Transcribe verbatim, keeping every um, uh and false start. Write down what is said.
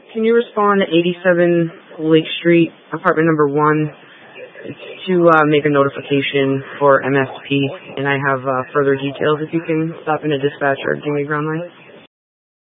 Can you respond to eighty-seven Lake Street, apartment number one, to uh, make a notification for M S P, and I have uh, further details if you can stop in a dispatch or give me a ground line.